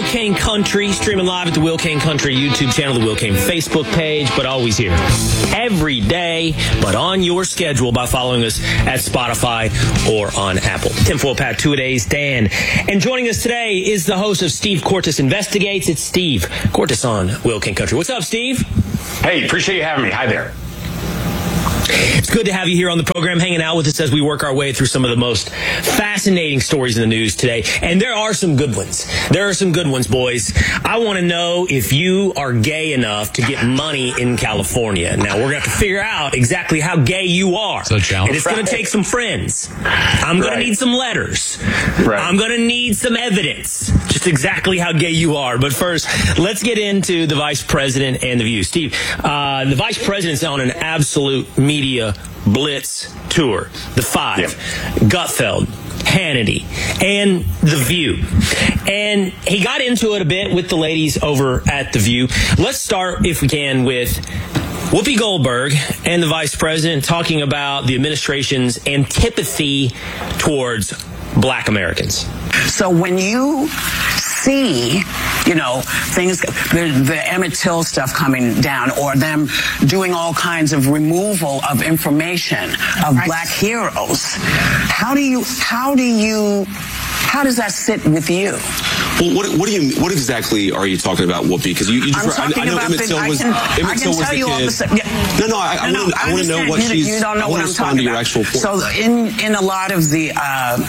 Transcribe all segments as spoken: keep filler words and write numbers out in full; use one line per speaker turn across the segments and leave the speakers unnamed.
Kane Country, streaming live at the Will Kane Country YouTube channel, the Will Kane Facebook page, but always here every day, but on your schedule by following us at Spotify or on Apple. Tinfoil Pat Two-A-Days, Dan. And joining us today is the host of Steve Cortes Investigates. It's Steve Cortes on Will Kane Country. What's up, Steve?
Hey, appreciate you having me. Hi there.
It's good to have you here on the program, hanging out with us as we work our way through some of the most fascinating stories in the news today. And there are some good ones. There are some good ones, boys. I want to know if you are gay enough to get money in California. Now, we're going to have to figure out exactly how gay you are.
So challenge.
And it's going to take some friends. I'm going
Right.
to need some letters.
Right.
I'm going to need some evidence. Just exactly how gay you are. But first, let's get into the Vice President and the View. Steve, uh, the Vice President's on an absolute media blitz tour. The Five,
Yep.
Gutfeld, Hannity, and The View. And he got into it a bit with the ladies over at The View. Let's start, if we can, with Whoopi Goldberg and the Vice President talking about the administration's antipathy towards Black Americans.
So when you see, you know, things, the, the Emmett Till stuff coming down, or them doing all kinds of removal of information of
Right.
Black heroes, how do you, how do you, how does that sit with you?
Well, what, what do you? What exactly are you talking about, Whoopi? Because you, you
I'm
just,
talking
I, I know
about
Emmett
the,
Till
I
was
can, I
Emmett
can
Till was
tell
the
you all
kid.
the stuff. Yeah.
No, no, I, I,
No,
want,
no,
I want to know
understand.
what
you,
she's.
You don't know
I
what
want
I'm
to respond
talking
to your
about.
actual point.
So in in a lot of the uh,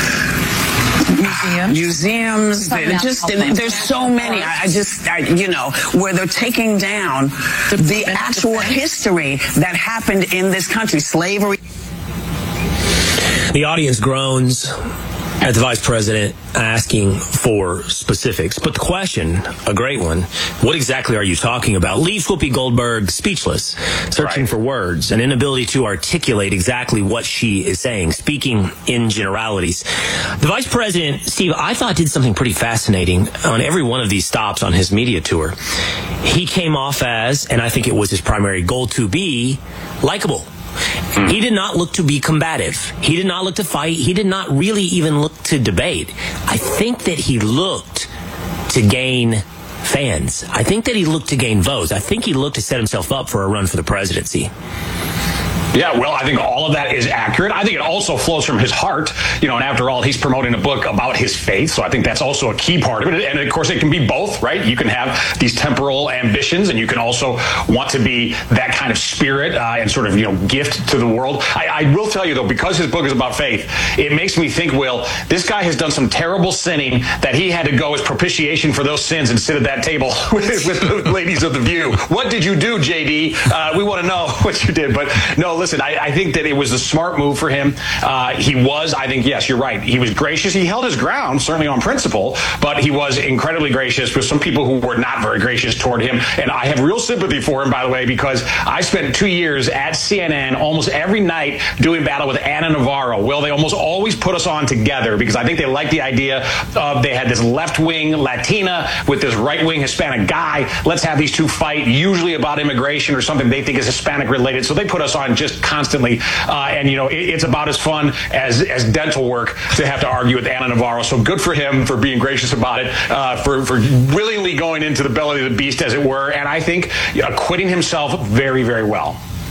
Museums.
museums,
Something
they just
else.
there's so many. I, I just, I, you know, where they're taking down the actual history that happened in this country, slavery.
The audience groans at the Vice President asking for specifics. But the question, a great one, what exactly are you talking about? Leaves Whoopi Goldberg speechless, searching
Right.
for words, an inability to articulate exactly what she is saying, speaking in generalities. The Vice President, Steve, I thought did something pretty fascinating on every one of these stops on his media tour. He came off as, and I think it was his primary goal to be, likable. He did not look to be combative. He did not look to fight. He did not really even look to debate. I think that he looked to gain fans. I think that he looked to gain votes. I think he looked to set himself up for a run for the presidency.
Yeah, well, I think all of that is accurate. I think it also flows from his heart, you know, and after all, he's promoting a book about his faith, so I think that's also a key part of it. And of course, it can be both, right? You can have these temporal ambitions, and you can also want to be that kind of spirit uh, and sort of, you know, gift to the world. I, I will tell you, though, because his book is about faith, it makes me think, Will, this guy has done some terrible sinning that he had to go as propitiation for those sins and sit at that table with, with the ladies of The View. What did you do, J D? Uh, we want to know what you did. But no, listen, I, I think that it was a smart move for him. Uh, he was, I think, yes, you're right. He was gracious. He held his ground, certainly on principle, but he was incredibly gracious with some people who were not very gracious toward him. And I have real sympathy for him, by the way, because I spent two years at C N N almost every night doing battle with Ana Navarro. Well, they almost always put us on together because I think they liked the idea of they had this left-wing Latina with this right-wing Hispanic guy. Let's have these two fight, usually about immigration or something they think is Hispanic related. So they put us on just constantly, uh, and you know, it, it's about as fun as as dental work to have to argue with Ana Navarro. So good for him for being gracious about it, uh, for for willingly going into the belly of the beast, as it were, and I think acquitting himself very, very well.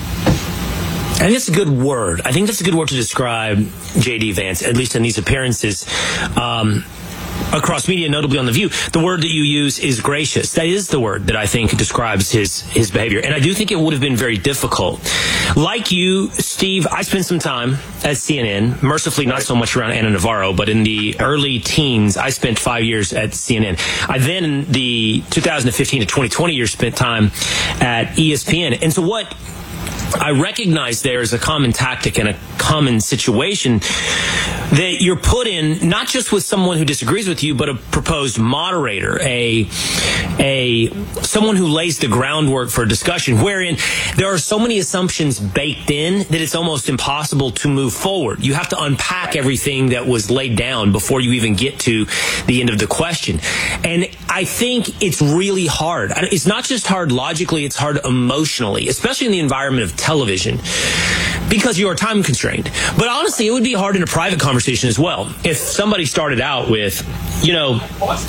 I think that's a good word. I think that's a good word to describe J D Vance, at least in these appearances. Um, across media, notably on The View, the word that you use is gracious. That is the word that I think describes his his behavior. And I do think it would have been very difficult. Like you, Steve, I spent some time at C N N, mercifully not so much around Ana Navarro, but in the early teens, I spent five years at C N N. I then, in the two thousand fifteen to twenty twenty years, spent time at E S P N. And so what I recognize there is a common tactic and a common situation that you're put in, not just with someone who disagrees with you, but a proposed moderator, a a someone who lays the groundwork for a discussion, wherein there are so many assumptions baked in that it's almost impossible to move forward. You have to unpack everything that was laid down before you even get to the end of the question. And I think it's really hard. It's not just hard logically, it's hard emotionally, especially in the environment of television, because you are time constrained. But honestly, it would be hard in a private conversation conversation as well. If somebody started out with, you know,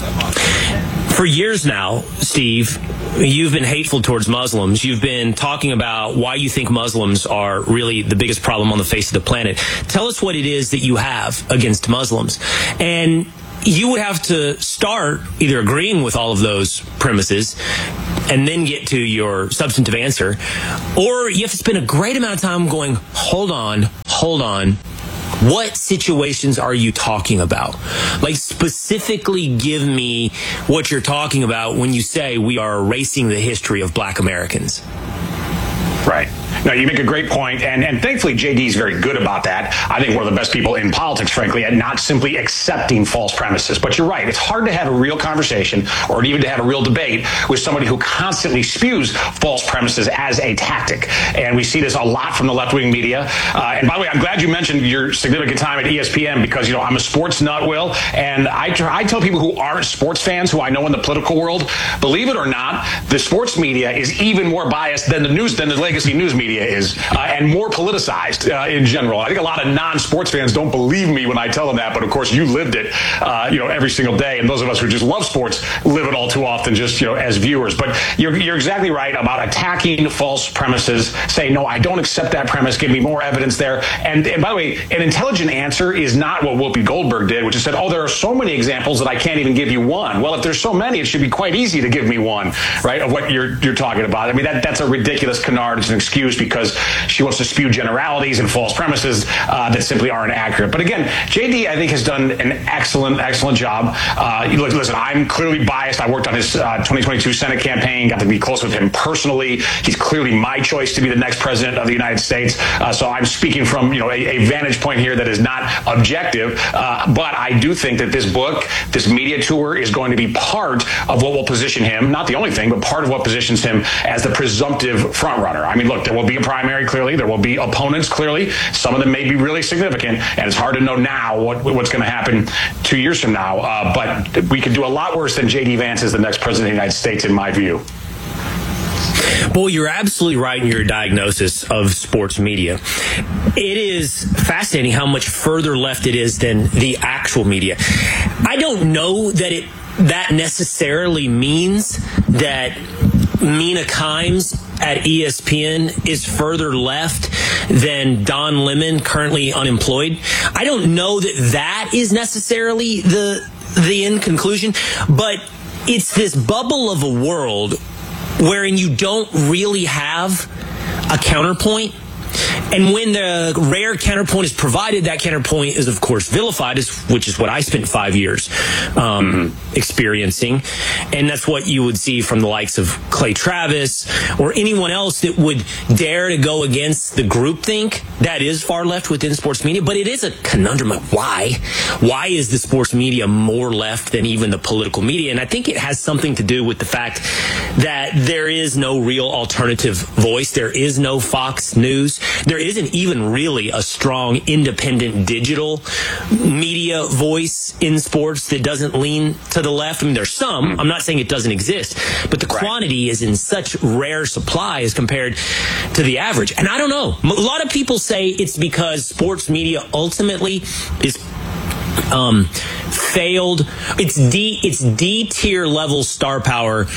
for years now, Steve, you've been hateful towards Muslims. You've been talking about why you think Muslims are really the biggest problem on the face of the planet. Tell us what it is that you have against Muslims. And you would have to start either agreeing with all of those premises and then get to your substantive answer, or you have to spend a great amount of time going, hold on, hold on. What situations are you talking about? Like, specifically give me what you're talking about when you say we are erasing the history of black Americans.
Right. No, you make a great point, and, and thankfully J D is very good about that. I think one of the best people in politics, frankly, at not simply accepting false premises. But you're right. It's hard to have a real conversation or even to have a real debate with somebody who constantly spews false premises as a tactic. And we see this a lot from the left-wing media. Uh, and by the way, I'm glad you mentioned your significant time at E S P N because, you know, I'm a sports nut, Will, and I, I tell people who aren't sports fans, who I know in the political world, believe it or not, the sports media is even more biased than the news, than the legacy news media is, uh, and more politicized uh, in general. I think a lot of non-sports fans don't believe me when I tell them that, but of course you lived it, uh, you know, every single day. And those of us who just love sports live it all too often, just, you know, as viewers. But you're, you're exactly right about attacking false premises, saying, no, I don't accept that premise. Give me more evidence there. And, and by the way, an intelligent answer is not what Whoopi Goldberg did, which is said, oh, there are so many examples that I can't even give you one. Well, if there's so many, it should be quite easy to give me one, right, of what you're you're talking about. I mean, that that's a ridiculous canard. It's an excuse because she wants to spew generalities and false premises uh, that simply aren't accurate. But again, J D, I think, has done an excellent, excellent job. Uh, listen, I'm clearly biased. I worked on his uh, twenty twenty-two Senate campaign, got to be close with him personally. He's clearly my choice to be the next president of the United States. Uh, so I'm speaking from, you know, a, a vantage point here that is not objective. Uh, but I do think that this book, this media tour, is going to be part of what will position him, not the only thing, but part of what positions him as the presumptive frontrunner. I mean, look, there will be a primary, clearly. There will be opponents, clearly. Some of them may be really significant, and it's hard to know now what, what's going to happen two years from now. Uh, but we could do a lot worse than J D Vance as the next president of the United States, in my view.
Well, you're absolutely right in your diagnosis of sports media. It is fascinating how much further left it is than the actual media. I don't know that it that necessarily means that Mina Kimes at E S P N is further left than Don Lemon, currently unemployed. I don't know that that is necessarily the the end conclusion, but it's this bubble of a world wherein you don't really have a counterpoint. And when the rare counterpoint is provided, that counterpoint is, of course, vilified, which is what I spent five years um, mm-hmm. experiencing. And that's what you would see from the likes of Clay Travis or anyone else that would dare to go against the groupthink that is far left within sports media. But it is a conundrum of why. Why is the sports media more left than even the political media? And I think it has something to do with the fact that there is no real alternative voice. There is no Fox News. There isn't even really a strong independent digital media voice in sports that doesn't lean to the left. I mean, there's some. I'm not saying it doesn't exist, but the quantity is in such rare supply as compared to the average. And I don't know. A lot of people say it's because sports media ultimately is um, failed. It's D. It's D tier level star power.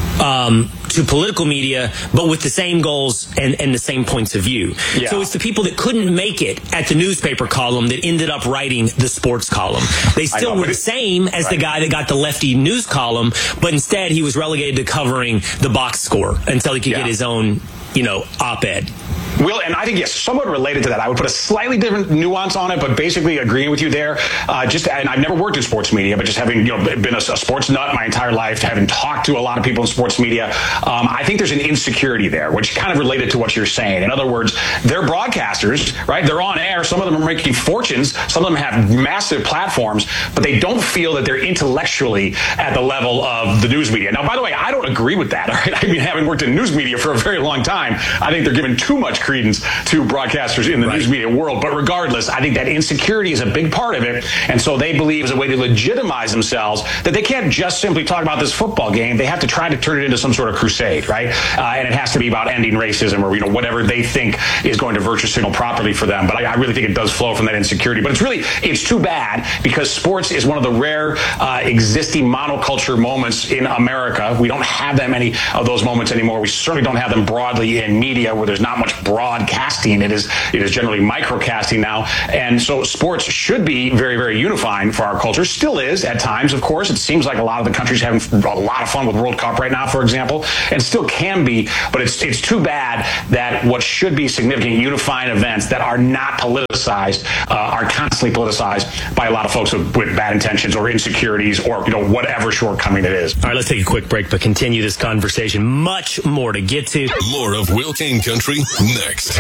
Um, to political media, but with the same goals and, and the same points of view. Yeah. So it's the people that couldn't make it at the newspaper column that ended up writing the sports column. They still know, were the same as right. the guy that got the lefty news column, but instead he was relegated to covering the box score until he could yeah. get his own, you know, op-ed.
Will, and I think, yes, somewhat related to that. I would put a slightly different nuance on it, but basically agreeing with you there. Uh, just, and I've never worked in sports media, but just having, you know, been a, a sports nut my entire life, having talked to a lot of people in sports media, um, I think there's an insecurity there, which kind of related to what you're saying. In other words, they're broadcasters, right? They're on air. Some of them are making fortunes. Some of them have massive platforms, but they don't feel that they're intellectually at the level of the news media. Now, by the way, I don't agree with that. All right? I mean, having worked in news media for a very long time, I think they're given too much credit credence to broadcasters in the
right.
news media world. But regardless, I think that insecurity is a big part of it. And so they believe as a way to legitimize themselves that they can't just simply talk about this football game. They have to try to turn it into some sort of crusade, right? Uh, and it has to be about ending racism or, you know, whatever they think is going to virtue signal properly for them. But I, I really think it does flow from that insecurity. But it's really, it's too bad because sports is one of the rare uh, existing monoculture moments in America. We don't have that many of those moments anymore. We certainly don't have them broadly in media where there's not much broadcasting. It is, it is generally microcasting now. And so sports should be very, very unifying for our culture. Still is at times, of course. It seems like a lot of the countries having a lot of fun with World Cup right now, for example, and still can be. But it's it's too bad that what should be significant unifying events that are not politicized uh, are constantly politicized by a lot of folks with, with bad intentions or insecurities or, you know, whatever shortcoming it is.
All right, let's take a quick break, but continue this conversation. Much more to get to.
More of Will Kane Country next.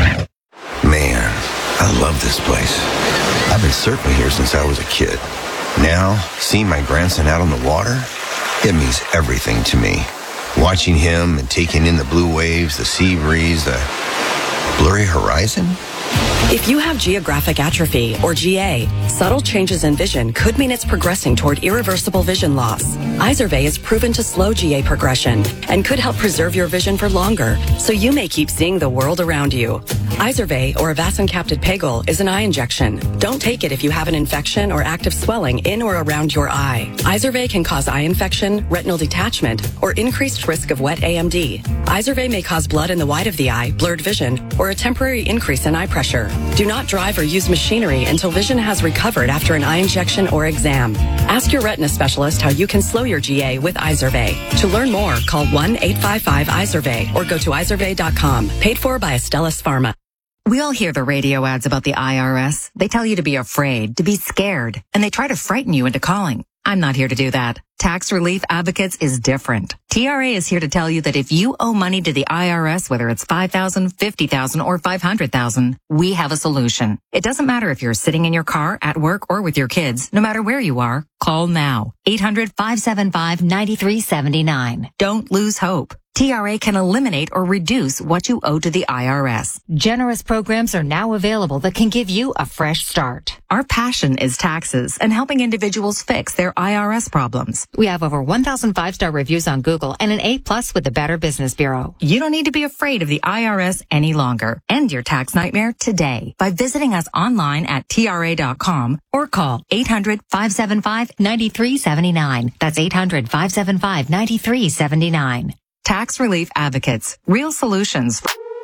Man, I love this place. I've been surfing here since I was a kid. Now, seeing my grandson out on the water, it means everything to me. Watching him and taking in the blue waves, the sea breeze, the blurry horizon.
If you have geographic atrophy, or G A, subtle changes in vision could mean it's progressing toward irreversible vision loss. Izervay is proven to slow G A progression and could help preserve your vision for longer, so you may keep seeing the world around you. Izervay, or avacincaptad pegol, is an eye injection. Don't take it if you have an infection or active swelling in or around your eye. Izervay can cause eye infection, retinal detachment, or increased risk of wet A M D. Izervay may cause blood in the white of the eye, blurred vision, or a temporary increase in eye pressure. Do not drive or use machinery until vision has recovered after an eye injection or exam. Ask your retina specialist how you can slow your G A with Izervay. To learn more, call one eight five five Izervay or go to izervay dot com. Paid for by Astellas Pharma.
We all hear the radio ads about the I R S. They tell you to be afraid, to be scared, and they try to frighten you into calling. I'm not here to do that. Tax Relief Advocates is different. T R A is here to tell you that if you owe money to the I R S, whether it's five thousand dollars, fifty thousand dollars, or five hundred thousand dollars, we have a solution. It doesn't matter if you're sitting in your car, at work, or with your kids. No matter where you are, call now. eight hundred, five seven five, nine three seven nine. Don't lose hope. T R A can eliminate or reduce what you owe to the I R S.
Generous programs are now available that can give you a fresh start.
Our passion is taxes and helping individuals fix their I R S problems.
We have over one thousand five-star reviews on Google and an A plus with the Better Business Bureau.
You don't need to be afraid of the I R S any longer. End your tax nightmare today by visiting us online at T R A dot com or call eight hundred, five seven five, nine three seven nine. That's eight hundred, five seven five, nine three seven nine. Tax Relief Advocates. Real solutions.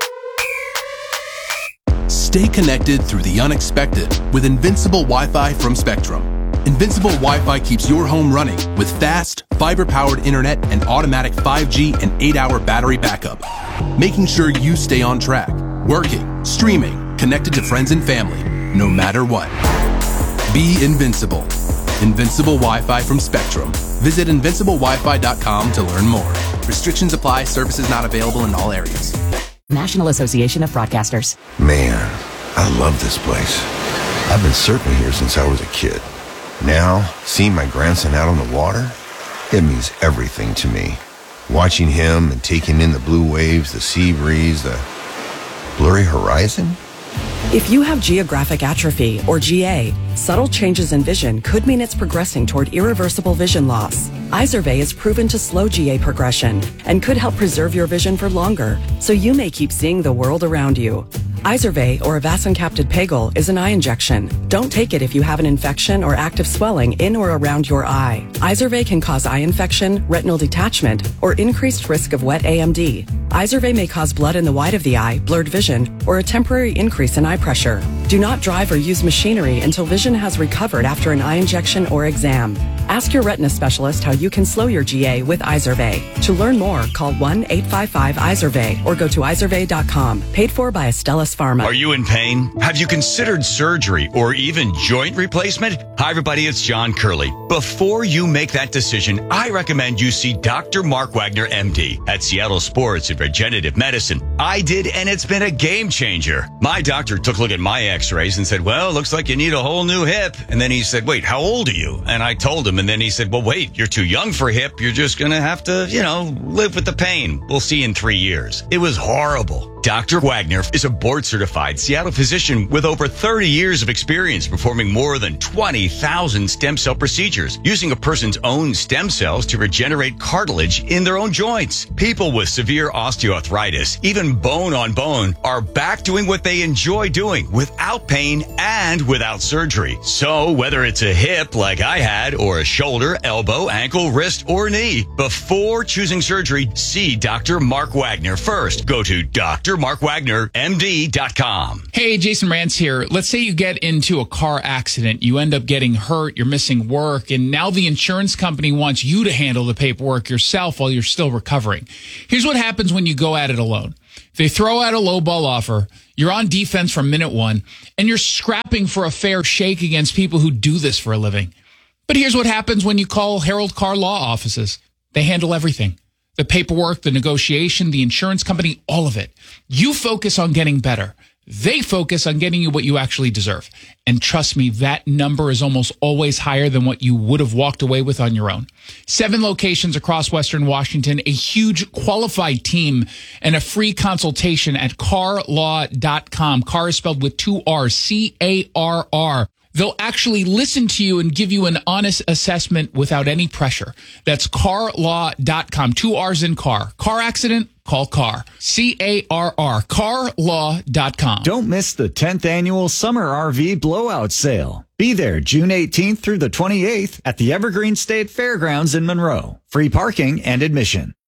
Stay connected through the unexpected with Invincible Wi-Fi from Spectrum. Invincible Wi-Fi keeps your home running with fast, fiber-powered internet and automatic five G and eight hour battery backup, making sure you stay on track, working, streaming, connected to friends and family, no matter what. Be invincible. Invincible Wi-Fi from Spectrum. Visit invincible wi fi dot com to learn more. Restrictions apply. Services not available in all areas.
National Association of Broadcasters.
Man, I love this place. I've been surfing here since I was a kid. Now, seeing my grandson out on the water, it means everything to me. Watching him and taking in the blue waves, the sea breeze, the blurry horizon.
If you have geographic atrophy, or G A, subtle changes in vision could mean it's progressing toward irreversible vision loss. Izervay is proven to slow G A progression and could help preserve your vision for longer, so you may keep seeing the world around you. Izervay, or avacincaptad pegol, is an eye injection. Don't take it if you have an infection or active swelling in or around your eye. Izervay can cause eye infection, retinal detachment, or increased risk of wet A M D. Izervay may cause blood in the white of the eye, blurred vision, or a temporary increase in eye pressure. Do not drive or use machinery until vision has recovered after an eye injection or exam. Ask your retina specialist how you can slow your G A with Izervay. To learn more, call one eight five five Izervay or go to izervay dot com. Paid for by Astellas Pharma.
Are you in pain? Have you considered surgery or even joint replacement? Hi, everybody. It's John Curley. Before you make that decision, I recommend you see Doctor Mark Wagner, M D, at Seattle Sports and Regenerative Medicine. I did, and it's been a game changer. My doctor took a look at my x-rays and said, well, looks like you need a whole new hip. And then he said, wait, how old are you? And I told him, and then he said, well, wait, you're too young for a hip. You're just going to have to, you know, live with the pain. We'll see in three years. It was horrible. Doctor Wagner is a board-certified Seattle physician with over thirty years of experience performing more than twenty thousand stem cell procedures using a person's own stem cells to regenerate cartilage in their own joints. People with severe osteoarthritis, even bone on bone, are back doing what they enjoy doing without pain and without surgery. So whether it's a hip like I had or a shoulder, elbow, ankle, wrist, or knee, before choosing surgery, see Doctor Mark Wagner first. Go to D R Mark Wagner M D dot com.
Hey, Jason Rantz here. Let's say you get into a car accident. You end up getting hurt. You're missing work. And now the insurance company wants you to handle the paperwork yourself while you're still recovering. Here's what happens when you go at it alone. They throw out a lowball offer. You're on defense from minute one, and you're scrapping for a fair shake against people who do this for a living. But here's what happens when you call Harold Carr Law Offices. They handle everything. The paperwork, the negotiation, the insurance company, all of it. You focus on getting better. They focus on getting you what you actually deserve. And trust me, that number is almost always higher than what you would have walked away with on your own. Seven locations across Western Washington, a huge qualified team, and a free consultation at carr law dot com. Carr is spelled with two R's, C A R R. They'll actually listen to you and give you an honest assessment without any pressure. That's carr law dot com. Two R's in car. Car accident? Call Carr. C A R R. carr law dot com.
Don't miss the tenth annual Summer R V Blowout Sale. Be there June eighteenth through the twenty-eighth at the Evergreen State Fairgrounds in Monroe. Free parking and admission.